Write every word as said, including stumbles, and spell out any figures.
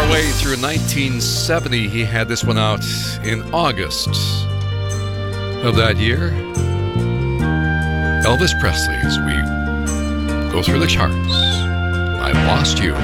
our way through nineteen seventy. He had this one out in August of that year. Elvis Presley, as we go through the charts. I Lost You.